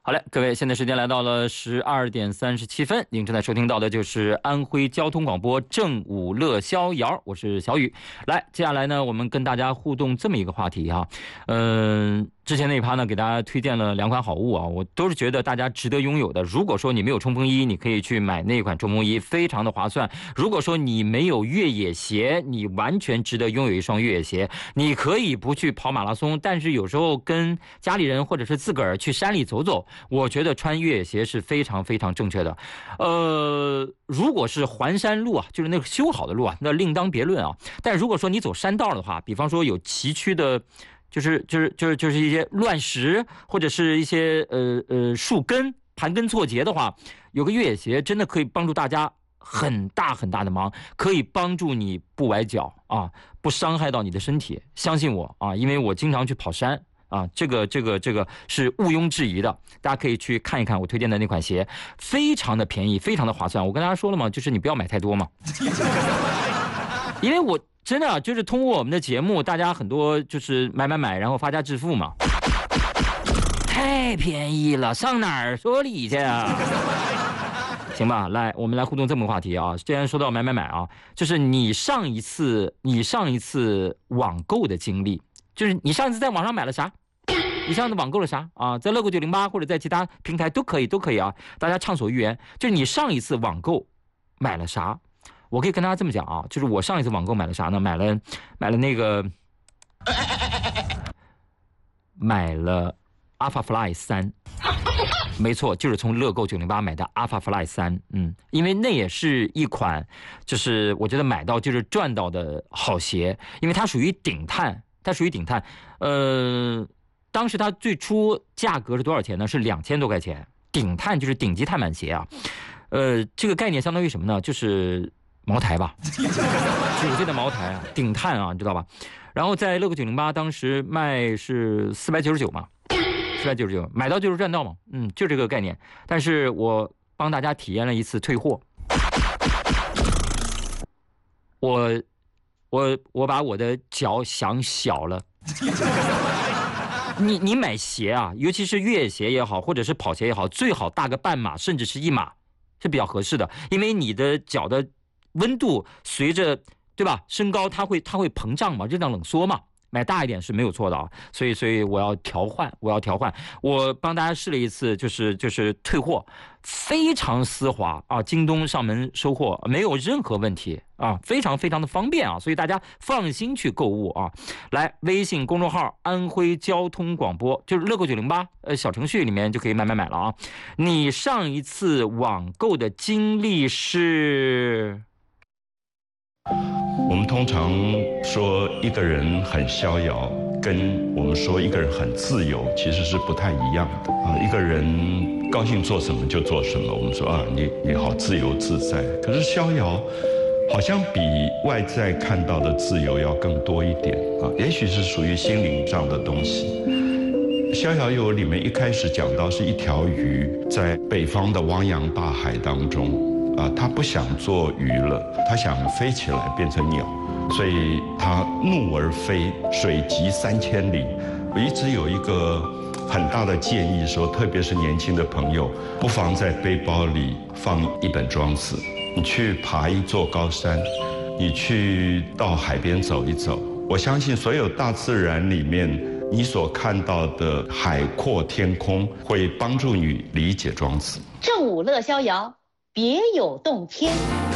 好嘞，各位，现在时间来到了12点37分，您正在收听到的就是安徽交通广播正午乐逍遥，我是小雨。来，接下来呢，我们跟大家互动这么一个话题哈，之前那一趴呢，给大家推荐了2款好物啊，我都是觉得大家值得拥有的。如果说你没有冲锋衣，你可以去买那款冲锋衣，非常的划算。如果说你没有越野鞋，你完全值得拥有一双越野鞋。你可以不去跑马拉松，但是有时候跟家里人或者是自个儿去山里走走，我觉得穿越野鞋是非常非常正确的。如果是环山路啊，就是那个修好的路啊，那另当别论啊。但如果说你走山道的话，比方说有崎岖的。就是一些乱石或者是一些树根盘根错节的话，有个越野鞋真的可以帮助大家很大很大的忙，可以帮助你不崴脚啊，不伤害到你的身体。相信我啊，因为我经常去跑山啊，这个是毋庸置疑的。大家可以去看一看我推荐的那款鞋，非常的便宜，非常的划算。我跟大家说了嘛，就是你不要买太多嘛，因为我。真的啊，就是通过我们的节目，大家很多就是买，然后发家致富嘛，太便宜了，上哪儿说理去啊？行吧，来，我们来互动这么个话题啊。既然说到买啊，就是你上一次网购的经历，就是你上一次在网上买了啥？你上次网购了啥啊？在乐购908或者在其他平台都可以啊，大家畅所欲言。就是你上一次网购买了啥？我可以跟大家这么讲啊，就是我上一次网购买了啥呢？买了那个，买了 Alpha Fly 3，没错，就是从乐购908买的 Alpha Fly 3，因为那也是一款，就是我觉得买到就是赚到的好鞋，因为它属于顶碳，当时它最初价格是多少钱呢？是2000多块钱，顶碳就是顶级碳板鞋啊，这个概念相当于什么呢？就是茅台吧，9岁的茅台啊，顶碳啊，你知道吧？然后在乐购908当时卖是499嘛，499，买到就是赚到嘛，就这个概念。但是我帮大家体验了一次退货，我把我的脚想小了。你买鞋啊，尤其是越野鞋也好，或者是跑鞋也好，最好大个半码甚至是1码是比较合适的，因为你的脚的温度随着对吧升高，它会膨胀嘛，热胀冷缩嘛。买大一点是没有错的啊，所以我要调换，我帮大家试了一次，就是退货，非常丝滑啊，京东上门收货没有任何问题啊，非常非常的方便啊，所以大家放心去购物啊。来，微信公众号安徽交通广播，就是乐购908小程序里面就可以买了啊。你上一次网购的经历是？ 我们通常说一个人很逍遥，跟我们说一个人很自由其实是不太一样的啊。一个人高兴做什么就做什么，我们说啊，你好自由自在。可是逍遥好像比外在看到的自由要更多一点啊，也许是属于心灵上的东西。逍遥游里面一开始讲到是一条鱼在北方的汪洋大海当中。他不想做鱼了，他想飞起来变成鸟，所以他怒而飞，水急3000里。我一直有一个很大的建议说，特别是年轻的朋友，不妨在背包里放一本庄子，你去爬一座高山，你去到海边走一走。我相信所有大自然里面你所看到的海阔天空，会帮助你理解庄子。 正午乐逍遥，别有洞天。